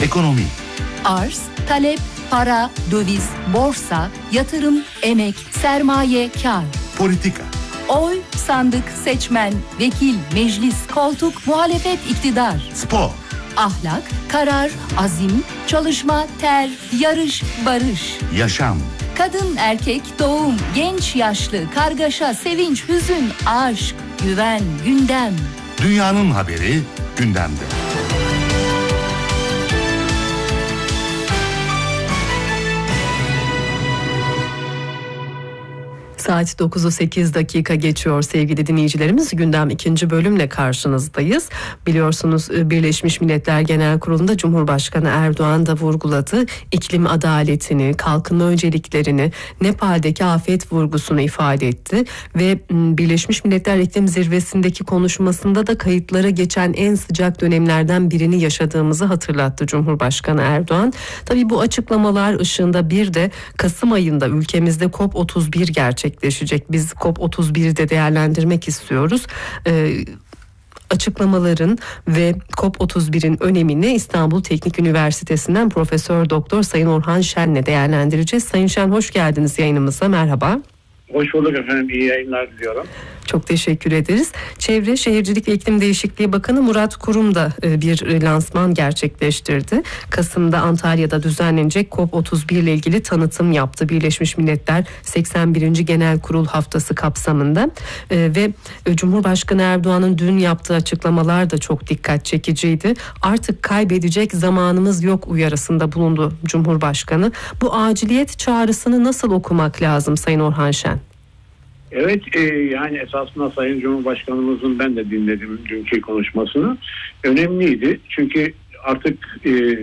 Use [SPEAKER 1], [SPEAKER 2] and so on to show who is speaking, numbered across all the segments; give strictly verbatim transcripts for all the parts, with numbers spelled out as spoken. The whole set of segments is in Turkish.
[SPEAKER 1] Ekonomi.
[SPEAKER 2] Arz, talep, para, döviz, borsa, yatırım, emek, sermaye, kar.
[SPEAKER 1] Politika.
[SPEAKER 2] Oy, sandık, seçmen, vekil, meclis, koltuk, muhalefet, iktidar.
[SPEAKER 1] Spor.
[SPEAKER 2] Ahlak, karar, azim, çalışma, ter, yarış, barış.
[SPEAKER 1] Yaşam.
[SPEAKER 2] Kadın, erkek, doğum, genç, yaşlı, kargaşa, sevinç, hüzün, aşk, güven, gündem.
[SPEAKER 1] Dünyanın haberi gündemde.
[SPEAKER 3] Saat dokuzu sekiz dakika geçiyor sevgili dinleyicilerimiz. Gündem ikinci bölümle karşınızdayız. Biliyorsunuz Birleşmiş Milletler Genel Kurulu'nda Cumhurbaşkanı Erdoğan da vurguladı. İklim adaletini, kalkınma önceliklerini, Nepal'deki afet vurgusunu ifade etti. Ve Birleşmiş Milletler İklim Zirvesi'ndeki konuşmasında da kayıtlara geçen en sıcak dönemlerden birini yaşadığımızı hatırlattı Cumhurbaşkanı Erdoğan. Tabii bu açıklamalar ışığında bir de Kasım ayında ülkemizde COP otuz bir gerçekleşti. Biz COP otuz bir'i de değerlendirmek istiyoruz. Ee, açıklamaların ve COP otuz bir'in önemini İstanbul Teknik Üniversitesi'nden Profesör Doktor Sayın Orhan Şen'le değerlendireceğiz. Sayın Şen, hoş geldiniz yayınımıza. Merhaba.
[SPEAKER 4] Hoş bulduk efendim. İyi yayınlar diliyorum.
[SPEAKER 3] Çok teşekkür ederiz. Çevre, Şehircilik ve İklim Değişikliği Bakanı Murat Kurum da bir lansman gerçekleştirdi. Kasım'da Antalya'da düzenlenecek COP otuz bir ile ilgili tanıtım yaptı. Birleşmiş Milletler seksen birinci Genel Kurul Haftası kapsamında. Ve Cumhurbaşkanı Erdoğan'ın dün yaptığı açıklamalar da çok dikkat çekiciydi. Artık kaybedecek zamanımız yok uyarısında bulundu Cumhurbaşkanı. Bu aciliyet çağrısını nasıl okumak lazım Sayın Orhan Şen?
[SPEAKER 4] Evet, e, yani esasında Sayın Cumhurbaşkanımızın ben de dinledim dünkü konuşmasını. Önemliydi çünkü artık e,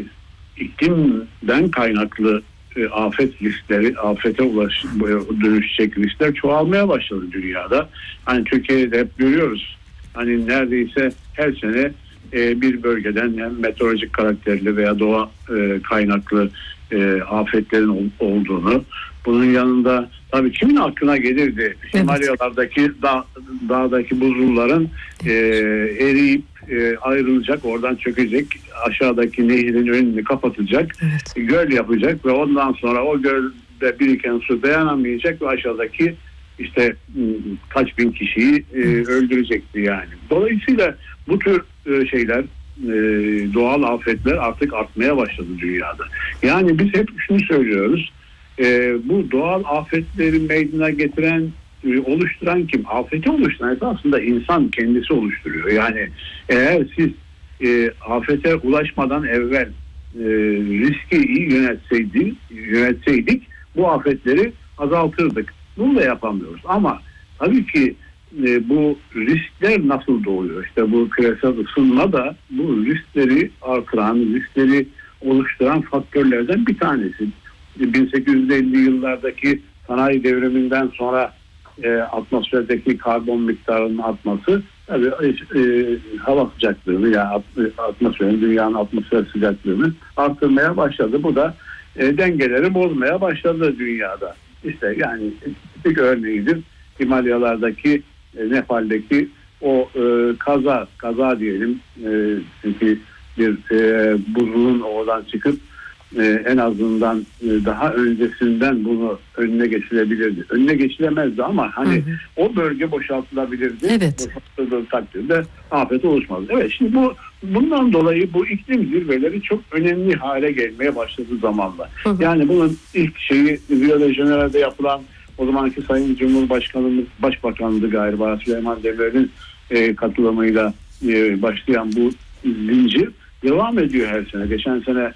[SPEAKER 4] iklimden kaynaklı e, afet riskleri, afete ulaş, dönüşecek riskler çoğalmaya başladı dünyada. Hani Türkiye'de hep görüyoruz. Hani neredeyse her sene e, bir bölgeden hem meteorolojik karakterli veya doğa e, kaynaklı e, afetlerin ol, olduğunu. Bunun yanında tabii kimin aklına gelirdi Himalayalardaki evet. dağ, dağdaki buzulların e, eriyip e, ayrılacak, oradan çökecek, aşağıdaki nehrin önünü kapatacak, evet. göl yapacak ve ondan sonra o gölde biriken su dayanamayacak ve aşağıdaki işte kaç bin kişiyi e, evet. öldürecekti yani. Dolayısıyla bu tür e, şeyler, e, doğal afetler artık artmaya başladı dünyada. Yani biz hep şunu söylüyoruz. Ee, bu doğal afetleri meydana getiren, e, oluşturan kim? Afeti oluşturan aslında insan kendisi oluşturuyor. Yani eğer siz e, afete ulaşmadan evvel e, riski iyi yönetseydik, yönetseydik bu afetleri azaltırdık. Bunu da yapamıyoruz. Ama tabii ki e, bu riskler nasıl doğuyor? İşte bu küresel ısınma da bu riskleri artıran, riskleri oluşturan faktörlerden bir tanesi. bin sekiz yüz elli yıllardaki sanayi devriminden sonra e, atmosferdeki karbon miktarının artması tabii e, hava sıcaklığını yani atmosferin, dünyanın atmosfer sıcaklığını arttırmaya başladı. Bu da e, dengeleri bozmaya başladı dünyada. İşte yani tipik örneğidir Himalayalardaki e, Nepal'deki o e, kaza kaza diyelim e, çünkü bir e, buzulun oradan çıkıp Ee, en azından e, daha öncesinden bunu önüne geçilebilirdi. Önüne geçilemezdi ama hani hı hı. o bölge boşaltılabilirdi.
[SPEAKER 3] Evet.
[SPEAKER 4] Boşaltıldığı takdirde afet oluşmaz. Evet, şimdi bu bundan dolayı bu iklim zirveleri çok önemli hale gelmeye başladı zamanla. Hı hı. Yani bunun ilk şeyi Rio de Janeiro'da yapılan o zamanki Sayın Cumhurbaşkanımız, Başbakanlığı galiba Süleyman Demirel'in e, katılımıyla e, başlayan bu zincir devam ediyor her sene. Geçen sene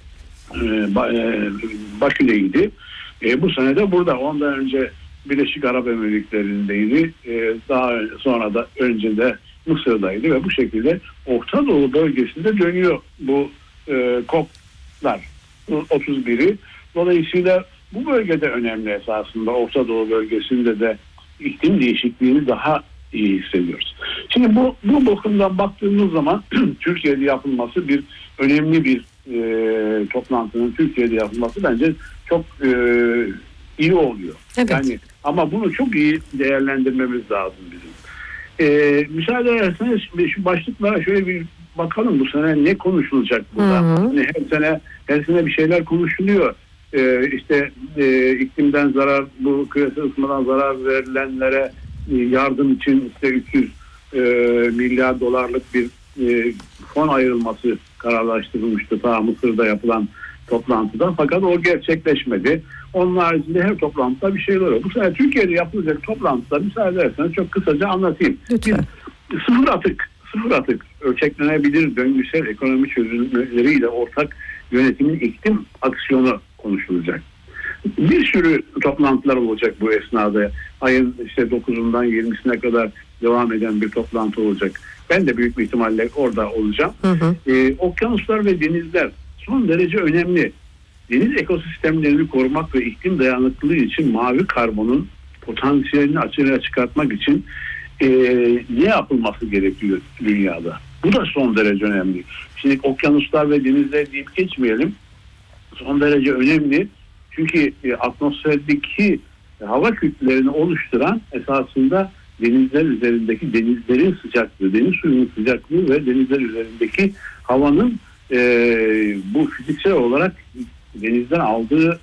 [SPEAKER 4] Bakü'deydi. E, bu sene de burada. Ondan önce Birleşik Arap Emirlikleri'ndeydi. E, daha sonra da önce de Mısır'daydı ve bu şekilde Orta Doğu bölgesinde dönüyor bu e, COP'lar otuz biri. Dolayısıyla bu bölgede önemli esasında. Orta Doğu bölgesinde de iklim değişikliğini daha iyi hissediyoruz. Şimdi bu bu bakımdan baktığımız zaman Türkiye'de yapılması bir önemli bir e, toplantının Türkiye'de yapılması bence çok e, iyi oluyor. Evet. Yani ama bunu çok iyi değerlendirmemiz lazım bizim. E, müsaade ederseniz şu başlıklara şöyle bir bakalım bu sene ne konuşulacak burada.
[SPEAKER 3] Hı hı.
[SPEAKER 4] Hani her sene her sene bir şeyler konuşuluyor. Ee, işte e, iklimden zarar, bu küresel ısınmadan zarar verilenlere e, yardım için işte üç yüz e, milyar dolarlık bir e, fon ayrılması kararlaştırılmıştı ta Mısır'da yapılan toplantıda, fakat o gerçekleşmedi. Onun haricinde her toplantıda bir şeyler oluyor. Bu sene Türkiye'de yapılacak toplantıda müsaade ederseniz çok kısaca anlatayım.
[SPEAKER 3] Lütfen.
[SPEAKER 4] Biz sıfır atık, sıfır atık ölçeklenebilir döngüsel ekonomi çözümleriyle ortak yönetimin iklim aksiyonu konuşulacak. Bir sürü toplantılar olacak bu esnada. Ayın işte dokuzundan yirmisine kadar devam eden bir toplantı olacak. Ben de büyük bir ihtimalle orada olacağım.
[SPEAKER 3] Hı hı.
[SPEAKER 4] Ee, okyanuslar ve denizler son derece önemli. Deniz ekosistemlerini korumak ve iklim dayanıklılığı için mavi karbonun potansiyelini açığa çıkartmak için e, ne yapılması gerekiyor dünyada? Bu da son derece önemli. Şimdi okyanuslar ve denizler deyip geçmeyelim. Son derece önemli. Çünkü e, atmosferdeki hava kütlelerini oluşturan esasında denizler üzerindeki denizlerin sıcaklığı, deniz suyunun sıcaklığı ve denizler üzerindeki havanın e, bu fiziksel olarak denizden aldığı